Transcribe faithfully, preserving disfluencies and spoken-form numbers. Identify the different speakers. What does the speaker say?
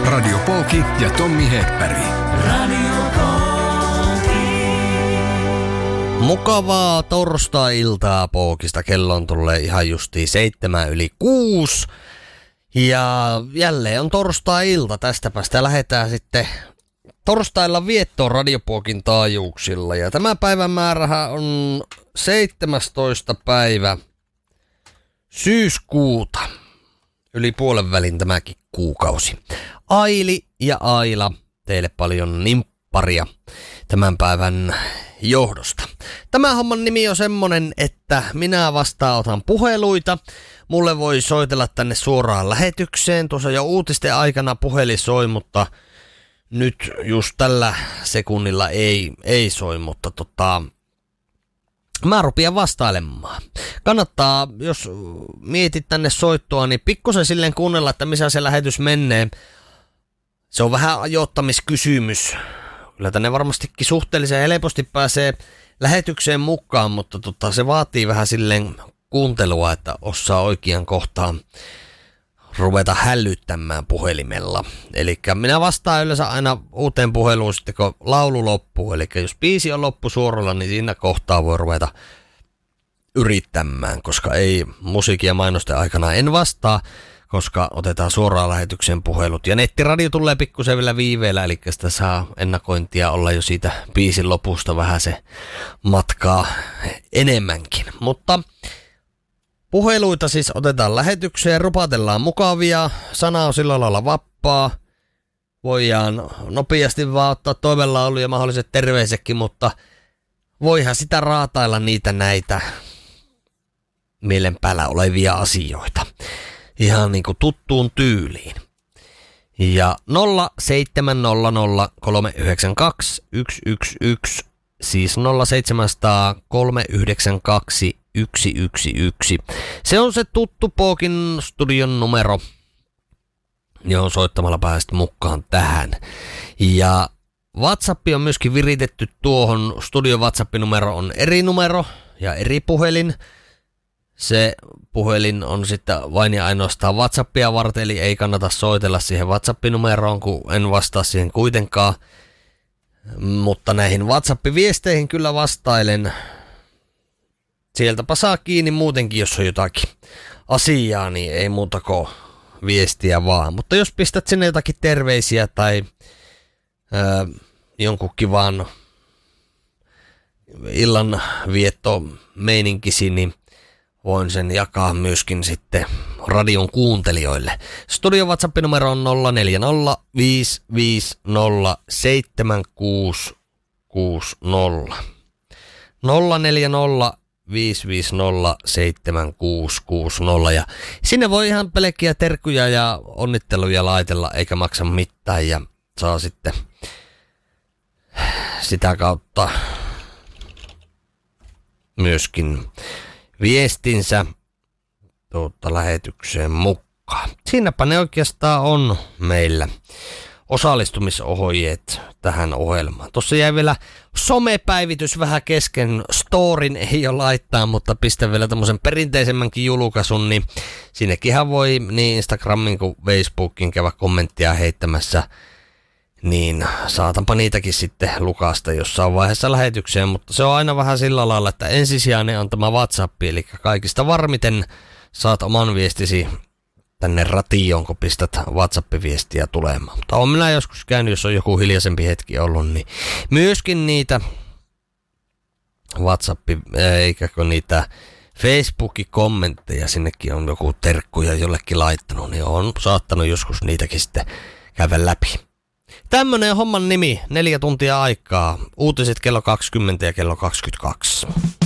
Speaker 1: Radio Polki ja Tommi Hedberg.
Speaker 2: Radio Polki.
Speaker 3: Mukavaa torstai-iltaa Pookista. Kello on tullut ihan justiin seitsemän yli kuusi. Ja jälleen on torstai-ilta. Tästäpä sitä lähdetään sitten torstailla viettoon Radio Polkin taajuuksilla. Ja tämä päivän määrähän on seitsemästoista päivä syyskuuta. Yli puolen välin tämäkin kuukausi. Aili ja Aila, teille paljon nimpparia tämän päivän johdosta. Tämä homman nimi on semmonen, että minä vastaanotan puheluita. Mulle voi soitella tänne suoraan lähetykseen. Tuossa jo uutisten aikana puhelin soi, mutta nyt just tällä sekunnilla ei, ei soi, mutta tota... mä rupean vastailemaan. Kannattaa, jos mietit tänne soittoa, niin pikkusen silleen kuunnella, että missä se lähetys menee. Se on vähän ajoittamiskysymys. Kyllä tänne varmastikin suhteellisen helposti pääsee lähetykseen mukaan, mutta tota, se vaatii vähän silleen kuuntelua, että osaa oikean kohtaan ruveta hällyttämään puhelimella. Eli minä vastaan yleensä aina uuteen puheluun sitten, kun laulu loppuu. Eli jos biisi on loppusuoralla, niin siinä kohtaa voi ruveta yrittämään, koska ei musiikin ja mainosten aikana en vastaa, koska otetaan suoraan lähetyksen puhelut. Ja nettiradio tulee pikkusen vielä viiveellä, eli sitä saa ennakointia olla jo siitä biisin lopusta vähän se matkaa enemmänkin. Mutta puheluita siis otetaan lähetykseen, rupatellaan mukavia, sana on sillä lailla vappaa. Voidaan nopeasti vaan ottaa toivelaulu ja mahdolliset terveisetkin, mutta voihan sitä raatailla niitä näitä mielen päällä olevia asioita. Ihan niin kuin tuttuun tyyliin. Ja nolla seitsemän nolla nolla kolme yhdeksän kaksi yksi yksi yksi, siis nolla seitsemän nolla nolla kolme yhdeksän kaksi yksi yksi yksi. Se on se tuttu Pookin studion numero, johon soittamalla pääset mukaan tähän. Ja WhatsApp on myöskin viritetty tuohon. Studion WhatsApp-numero on eri numero ja eri puhelin. Se puhelin on sitten vain ja ainoastaan WhatsAppia varten, eli ei kannata soitella siihen WhatsApp-numeroon, kun en vastaa siihen kuitenkaan. Mutta näihin WhatsApp-viesteihin kyllä vastailen. Sieltäpä saa kiinni muutenkin, jos on jotakin asiaa, niin ei muuta kuin viestiä vaan. Mutta jos pistät sinne jotakin terveisiä tai ää, jonkun kivan illan vietto meininkisi, niin voin sen jakaa myöskin sitten radion kuuntelijoille. Studion WhatsApp-numero on nolla neljä nolla viisi viisi nolla seitsemän kuusi kuusi nolla. nolla neljä nolla viisi viisi nolla seitsemän kuusi kuusi nolla ja sinne voi ihan pelkkiä terkkuja ja onnitteluja laitella eikä maksa mitään ja saa sitten sitä kautta myöskin viestinsä tuota lähetykseen mukaan. Siinäpä ne oikeastaan on meillä osallistumisohjeet tähän ohjelmaan. Tuossa jäi vielä somepäivitys vähän kesken. Storin ei ole laittaa, mutta pistän vielä tämmöisen perinteisemmänkin julkaisun, niin sinnekinhän voi niin Instagramin kuin Facebookin käydä kommenttia heittämässä. Niin saatanpa niitäkin sitten lukasta jossain vaiheessa lähetykseen, mutta se on aina vähän sillä lailla, että ensisijainen on tämä WhatsApp, eli kaikista varmiten saat oman viestisi tänne ratioon, kun pistät WhatsApp-viestiä tulemaan. Mutta on minä joskus käynyt, jos on joku hiljaisempi hetki ollut, niin myöskin niitä WhatsApp, eikä kun niitä Facebookin kommentteja, sinnekin on joku terkkuja jollekin laittanut, niin on saattanut joskus niitäkin sitten käydä läpi. Tämmönen homman nimi, neljä tuntia aikaa, uutiset kello kaksikymmentä ja kello kaksikymmentäkaksi.